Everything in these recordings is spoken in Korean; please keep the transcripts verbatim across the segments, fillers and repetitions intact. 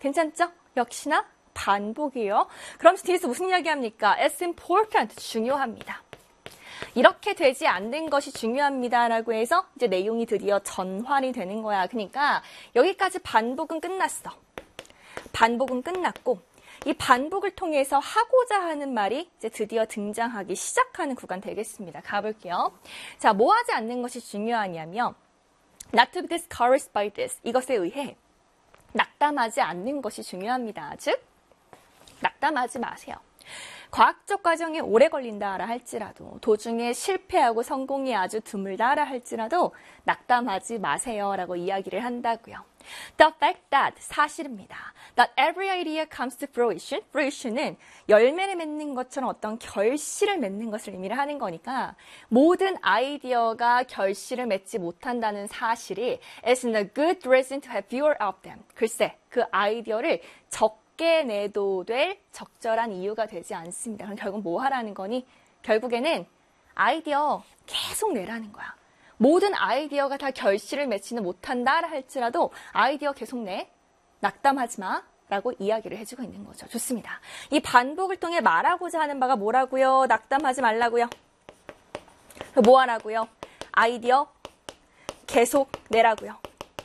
괜찮죠? 역시나 반복이에요. 그럼 뒤에서 무슨 이야기 합니까? It's important. 중요합니다. 이렇게 되지 않는 것이 중요합니다라고 해서 이제 내용이 드디어 전환이 되는 거야. 그러니까 여기까지 반복은 끝났어. 반복은 끝났고 이 반복을 통해서 하고자 하는 말이 이제 드디어 등장하기 시작하는 구간 되겠습니다. 가볼게요. 자, 뭐 하지 않는 것이 중요하냐면 not to be discouraged by this. 이것에 의해 낙담하지 않는 것이 중요합니다. 즉, 낙담하지 마세요. 과학적 과정이 오래 걸린다라 할지라도 도중에 실패하고 성공이 아주 드물다라 할지라도 낙담하지 마세요라고 이야기를 한다고요. The fact that 사실입니다. That every idea comes to fruition. fruition은 열매를 맺는 것처럼 어떤 결실을 맺는 것을 의미를 하는 거니까 모든 아이디어가 결실을 맺지 못한다는 사실이 isn't a good reason to have fewer of them. 글쎄, 그 아이디어를 적 적게 내도 될 적절한 이유가 되지 않습니다. 그럼 결국 뭐 하라는 거니? 결국에는 아이디어 계속 내라는 거야. 모든 아이디어가 다 결실을 맺지는 못한다 할지라도 아이디어 계속 내. 낙담하지 마. 라고 이야기를 해주고 있는 거죠. 좋습니다. 이 반복을 통해 말하고자 하는 바가 뭐라고요? 낙담하지 말라고요. 뭐 하라고요? 아이디어 계속 내라고요.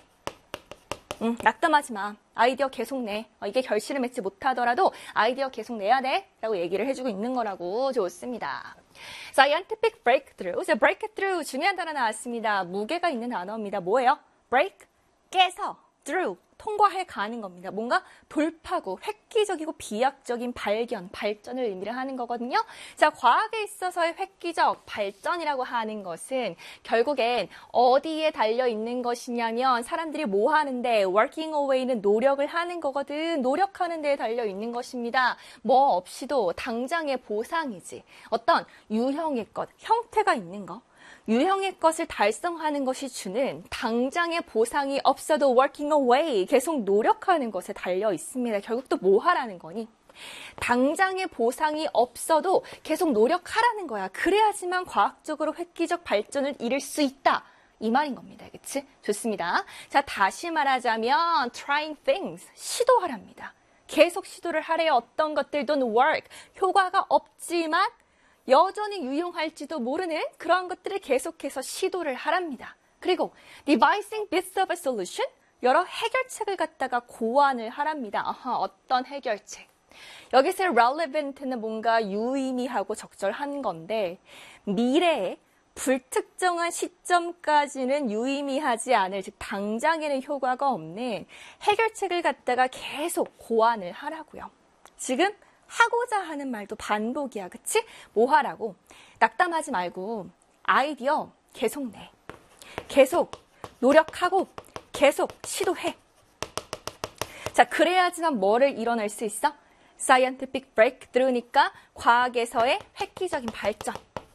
응, 낙담하지 마. 아이디어 계속 내. 어, 이게 결실을 맺지 못하더라도 아이디어 계속 내야 돼. 라고 얘기를 해주고 있는 거라고. 좋습니다. Scientific breakthrough. 이제 breakthrough 중요한 단어 나왔습니다. 무게가 있는 단어입니다. 뭐예요? break, 깨서, through, 통과해 가는 겁니다. 뭔가 돌파고 획기적이고 비약적인 발견, 발전을 의미를 하는 거거든요. 자, 과학에 있어서의 획기적 발전이라고 하는 것은 결국엔 어디에 달려있는 것이냐면 사람들이 뭐 하는데 working away는 노력을 하는 거거든. 노력하는 데에 달려있는 것입니다. 뭐 없이도 당장의 보상이지. 어떤 유형의 것, 형태가 있는 거. 유형의 것을 달성하는 것이 주는 당장의 보상이 없어도 working away, 계속 노력하는 것에 달려 있습니다. 결국 또 뭐 하라는 거니? 당장의 보상이 없어도 계속 노력하라는 거야. 그래야지만 과학적으로 획기적 발전을 이룰 수 있다. 이 말인 겁니다. 그치? 좋습니다. 자, 다시 말하자면 trying things, 시도하랍니다. 계속 시도를 하래요. 어떤 것들 don't work, 효과가 없지만 여전히 유용할지도 모르는 그런 것들을 계속해서 시도를 하랍니다. 그리고 devising bits of a solution, 여러 해결책을 갖다가 고안을 하랍니다. 아하, 어떤 해결책? 여기서 relevant는 뭔가 유의미하고 적절한 건데 미래에 불특정한 시점까지는 유의미하지 않을, 즉 당장에는 효과가 없는 해결책을 갖다가 계속 고안을 하라고요. 지금 하고자 하는 말도 반복이야. 그치? 뭐 하라고? 낙담하지 말고 아이디어 계속 내. 계속 노력하고 계속 시도해. 자, 그래야지만 뭐를 이뤄낼 수 있어? scientific breakthrough니까 과학에서의 획기적인 발전.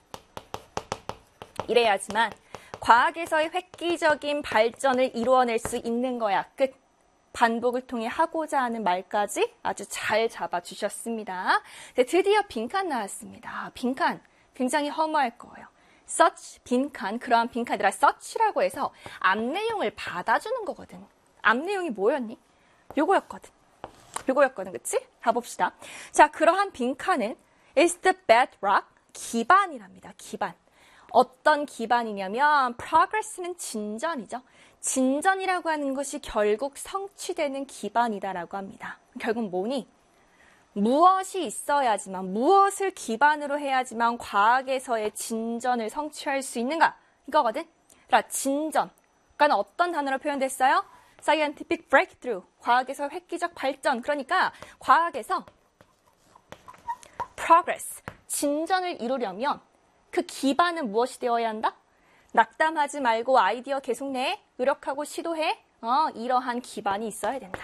이래야지만 과학에서의 획기적인 발전을 이루어낼 수 있는 거야. 끝. 반복을 통해 하고자 하는 말까지 아주 잘 잡아주셨습니다. 네, 드디어 빈칸 나왔습니다. 빈칸 굉장히 허무할 거예요. such, 빈칸, 그러한 빈칸이라 such라고 해서 앞 내용을 받아주는 거거든. 앞 내용이 뭐였니? 요거였거든. 요거였거든, 그치? 가봅시다. 자, 그러한 빈칸은 is the bedrock, 기반이랍니다. 기반. 어떤 기반이냐면 progress는 진전이죠. 진전이라고 하는 것이 결국 성취되는 기반이다라고 합니다. 결국 뭐니? 무엇이 있어야지만, 무엇을 기반으로 해야지만 과학에서의 진전을 성취할 수 있는가? 이거거든. 그러니까 진전. 그러니까 어떤 단어로 표현됐어요? scientific breakthrough. 과학에서 획기적 발전. 그러니까 과학에서 progress, 진전을 이루려면 그 기반은 무엇이 되어야 한다? 낙담하지 말고 아이디어 계속 내, 노력하고 시도해. 어, 이러한 기반이 있어야 된다.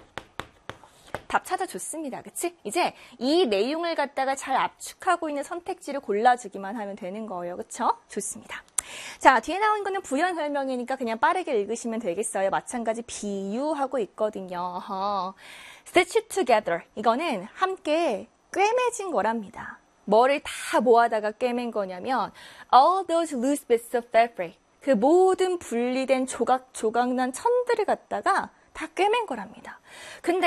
답 찾아줬습니다. 그치? 이제 이 내용을 갖다가 잘 압축하고 있는 선택지를 골라주기만 하면 되는 거예요. 그쵸? 좋습니다. 자, 뒤에 나온 거는 부연 설명이니까 그냥 빠르게 읽으시면 되겠어요. 마찬가지 비유하고 있거든요. 어허. Stitch it together. 이거는 함께 꿰매진 거랍니다. 뭐를 다 모아다가 꿰맨 거냐면 all those loose bits of fabric, 그 모든 분리된 조각조각 난 천들을 갖다가 다 꿰맨 거랍니다. 근데